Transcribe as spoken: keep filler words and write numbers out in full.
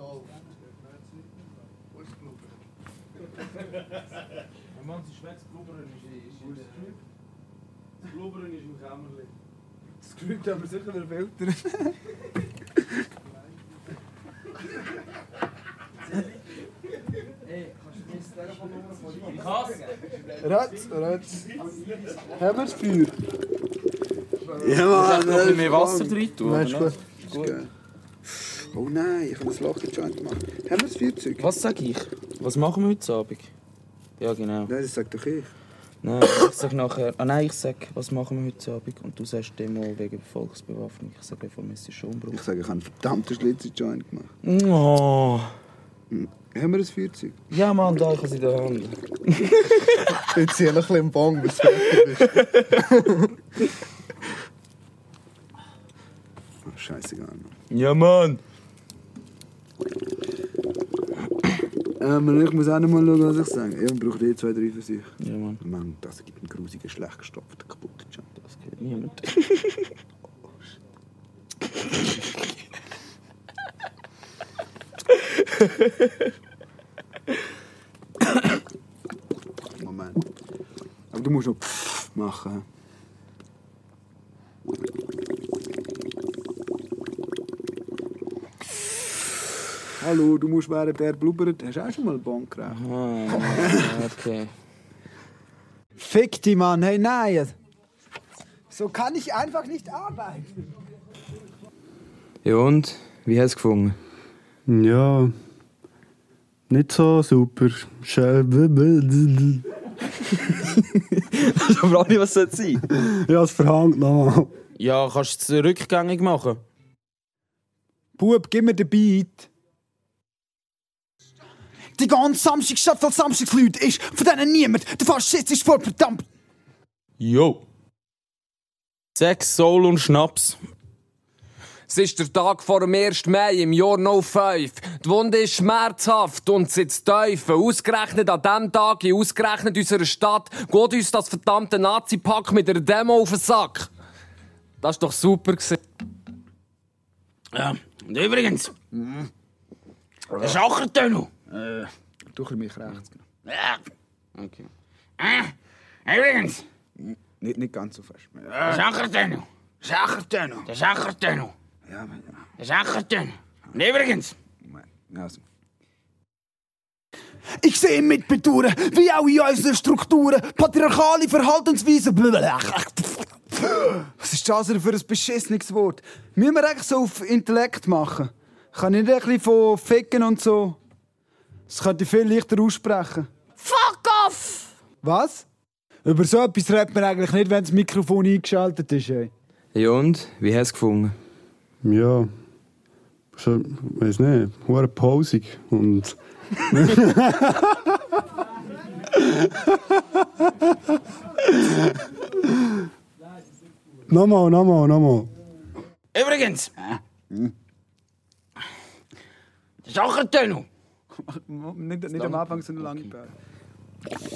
Wo ist Blubber? Mann, das Schwätz Blubbern ist in der... Das Blubbern ist im Kämmerchen. Das Gerücht haben wir sicher wieder Filter. Hey, kannst du mir das Telefonnummer von dir? Ich hasse! Ratz, Ratz. Haben wir das Feuer? Ja, Mann. Noch ein bisschen mehr Wasser rein tun, Nein, ist oder? gut. Ist gut. Oh nein, ich habe das Loch in den Joint gemacht. Haben wir das Feuerzeug? Was sag ich? Was machen wir heute Abend? Ja, genau. Nein, das sagt doch ich. Nein, ich sag nachher... Ah nein, ich sag, was machen wir heute Abend? Und du sagst Demo wegen Volksbewaffnung. Ich sag reformistischer Umbruch. Ich sage, ich habe einen verdammten Schlitz in den Joint gemacht. Oh. Hm. Haben wir das Feuerzeug? Ja, Mann, da, ich habe es in der Hand. Jetzt zieh noch ein bisschen im Bong, bis du fertig bist. Oh, scheißegal. Ja, Mann! Ähm, ich muss auch noch mal schauen, was ich sage. Ich brauche die zwei, drei für sich. Ja, Mann. Mann, das gibt einen grusigen, schlecht gestopften, kaputten Joint. Das geht niemand. Moment. Aber du musst noch machen. Hallo, du musst während der blubbert. Hast du auch schon mal einen Bon geraucht? Ah, okay. Fick die, Mann. Hey, nein. So kann ich einfach nicht arbeiten. Ja und? Wie hast du es gefunden? Ja. Nicht so super. Schön. Ich frage nicht, was soll es sein? Ja, es verhangt nochmal. Ja, kannst du es rückgängig machen? Bub, gib mir den Beat. Die ganze Samstagstadt voll Samstagsleute ist von denen niemand. Der Faschist ist voll verdammt. Jo. Sex, Soul und Schnaps. Es ist der Tag vor dem ersten Mai im Jahr null fünf. Die Wunde ist schmerzhaft und sitzt tief. Ausgerechnet an diesem Tag, in ausgerechnet unserer Stadt, geht uns das verdammte Nazi-Pack mit einer Demo auf den Sack. Das war doch super. Ja, und übrigens, der Schachertunnel. Äh, Du ein mich rechts. ja. Okay. Äh, übrigens, Nicht, nicht ganz so fest. der Schachertunnel. Schachertunnel. Der Schachertunnel. Ja, Mann, ja. Der Schachertunnel. Und übrigens, Moment. Also. Ich sehe mit Bedauern, wie auch in unseren Strukturen, patriarchale Verhaltensweisen. Was ist das denn für ein beschissenes Wort? Müssen wir eigentlich so auf Intellekt machen? Kann ich nicht ein bisschen von Ficken und so? Das könnte ich viel leichter aussprechen. fuck off! Was? Über so etwas redet man eigentlich nicht, wenn das Mikrofon eingeschaltet ist. Ey. Ja und? Wie hast du es gefunden? Ja. So, weiss nicht. Hure pausig. Und. nochmal, nochmal, nochmal. Übrigens, der Schachertunnel. Nicht, nicht am Anfang so eine lange Pause.